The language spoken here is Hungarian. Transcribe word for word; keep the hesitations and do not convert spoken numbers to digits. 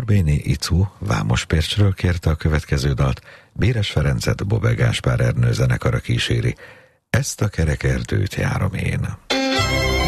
Albéni Icu Vámospércsről kérte a következő dalt, Béres Ferencet Bobbe Gáspár Ernő zenekara kíséri. Ezt a kerek erdőt járom én.